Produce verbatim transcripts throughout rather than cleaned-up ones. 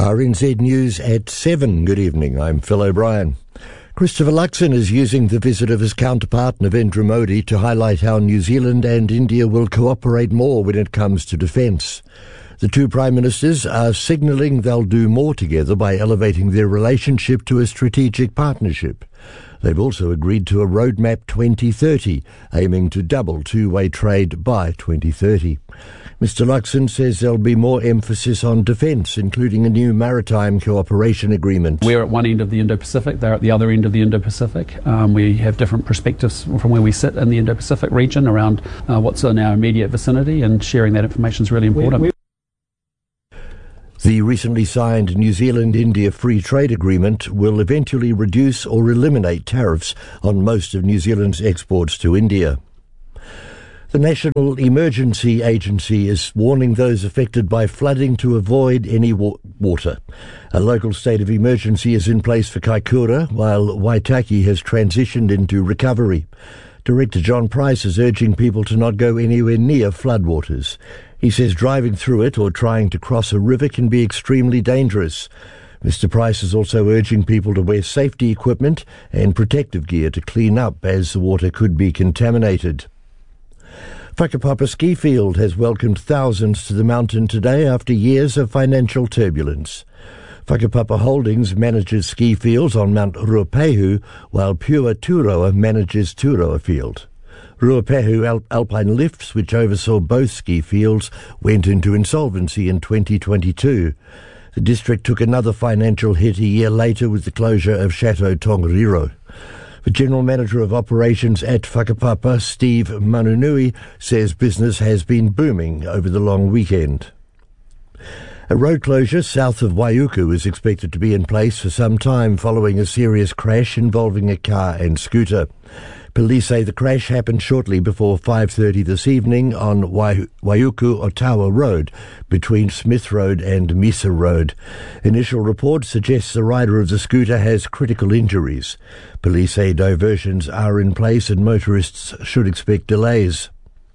R N Z News at seven. Good evening, I'm Phil O'Brien. Christopher Luxon is using the visit of his counterpart Narendra Modi to highlight how New Zealand and India will cooperate more when it comes to defence. The two Prime Ministers are signalling they'll do more together by elevating their relationship to a strategic partnership. They've also agreed to a Roadmap twenty thirty, aiming to double two-way trade by twenty thirty. Mister Luxon says there'll be more emphasis on defence, including a new maritime cooperation agreement. We're at one end of the Indo-Pacific, they're at the other end of the Indo-Pacific. Um, we have different perspectives from where we sit in the Indo-Pacific region around uh, what's in our immediate vicinity, and sharing that information is really important. We, we The recently signed New Zealand-India Free Trade Agreement will eventually reduce or eliminate tariffs on most of New Zealand's exports to India. The National Emergency Agency is warning those affected by flooding to avoid any wa- water. A local state of emergency is in place for Kaikoura, while Waitaki has transitioned into recovery. Director John Price is urging people to not go anywhere near floodwaters. He says driving through it or trying to cross a river can be extremely dangerous. Mister Price is also urging people to wear safety equipment and protective gear to clean up, as the water could be contaminated. Whakapapa Ski Field has welcomed thousands to the mountain today after years of financial turbulence. Whakapapa Holdings manages ski fields on Mount Ruapehu, while Pure Turoa manages Turoa Field. Ruapehu Al- Alpine Lifts, which oversaw both ski fields, went into insolvency in twenty twenty-two. The district took another financial hit a year later with the closure of Chateau Tongariro. The General Manager of Operations at Whakapapa, Steve Manunui, says business has been booming over the long weekend. A road closure south of Waiuku is expected to be in place for some time following a serious crash involving a car and scooter. Police say the crash happened shortly before five thirty this evening on Wai- Waiuku-Otawa Road, between Smith Road and Misa Road. Initial report suggests the rider of the scooter has critical injuries. Police say diversions are in place and motorists should expect delays.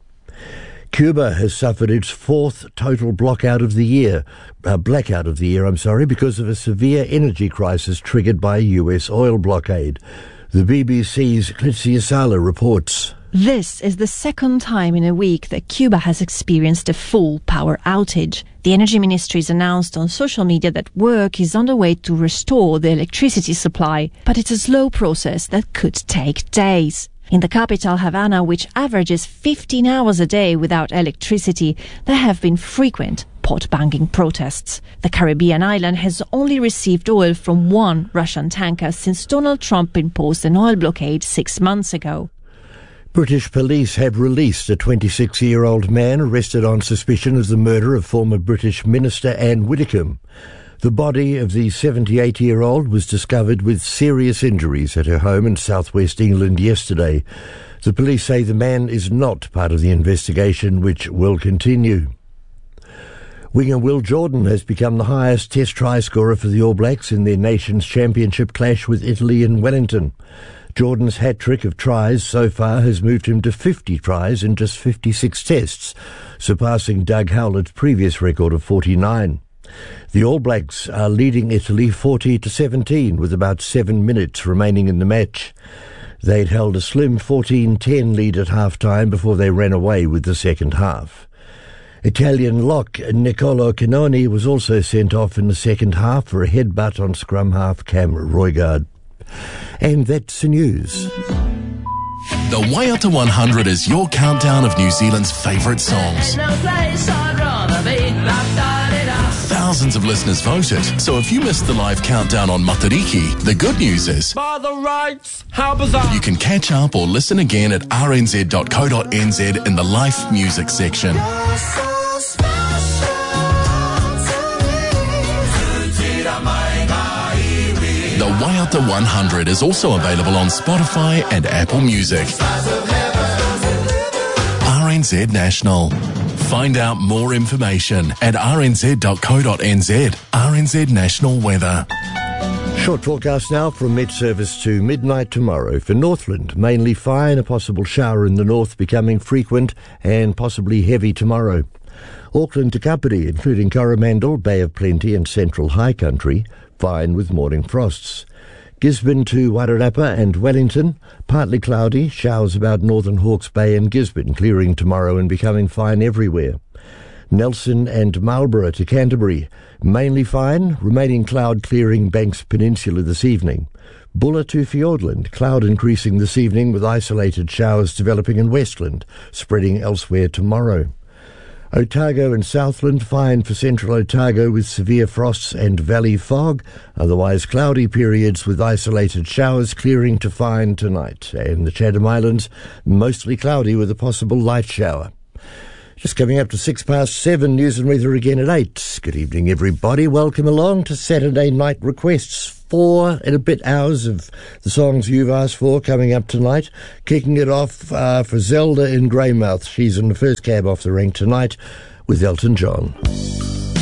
Cuba has suffered its fourth total blackout of the year, uh, blackout of the year, I'm sorry, because of a severe energy crisis triggered by a U S oil blockade. The B B C's Klitsi Asala reports. This is the second time in a week that Cuba has experienced a full power outage. The Energy Ministry has announced on social media that work is underway to restore the electricity supply, but it's a slow process that could take days. In the capital, Havana, which averages fifteen hours a day without electricity, there have been frequent pot-banging protests. The Caribbean island has only received oil from one Russian tanker since Donald Trump imposed an oil blockade six months ago. British police have released a twenty-six-year-old man arrested on suspicion of the murder of former British Minister Anne Widdecombe. The body of the seventy-eight-year-old was discovered with serious injuries at her home in southwest England yesterday. The police say the man is not part of the investigation, which will continue. Winger Will Jordan has become the highest Test try scorer for the All Blacks in their nation's championship clash with Italy in Wellington. Jordan's hat-trick of tries so far has moved him to fifty tries in just fifty-six tests, surpassing Doug Howlett's previous record of forty-nine. The All Blacks are leading Italy forty to seventeen with about seven minutes remaining in the match. They'd held a slim fourteen ten lead at half-time before they ran away with the second half. Italian lock Nicolo Canoni was also sent off in the second half for a headbutt on scrum half Cam Roigard. And that's the news. The Waiata one hundred is your countdown of New Zealand's favourite songs. Thousands of listeners voted, so if you missed the live countdown on Matariki, the good news is by the rights, how bizarre. You can catch up or listen again at r n z dot co dot n z in the Life Music section. The Waiata one hundred is also available on Spotify and Apple Music. R N Z National. Find out more information at r n z dot co dot n z. R N Z National Weather. Short forecast now from mid-service to midnight tomorrow. For Northland, mainly fine, a possible shower in the north becoming frequent and possibly heavy tomorrow. Auckland to Kapiti, including Coromandel, Bay of Plenty and Central High Country, fine with morning frosts. Gisborne to Wairarapa and Wellington, partly cloudy, showers about northern Hawke's Bay and Gisborne, clearing tomorrow and becoming fine everywhere. Nelson and Marlborough to Canterbury, mainly fine, remaining cloud clearing Banks Peninsula this evening. Bulla to Fiordland, cloud increasing this evening with isolated showers developing in Westland, spreading elsewhere tomorrow. Otago and Southland, fine for central Otago with severe frosts and valley fog, otherwise cloudy periods with isolated showers clearing to fine tonight. And the Chatham Islands, mostly cloudy with a possible light shower. Just coming up to six past seven, news and weather again at eight. Good evening, everybody. Welcome along to Saturday Night Requests. Four and a bit hours of the songs you've asked for coming up tonight. Kicking it off uh, for Zelda in Greymouth. She's in the first cab off the rank tonight with Elton John.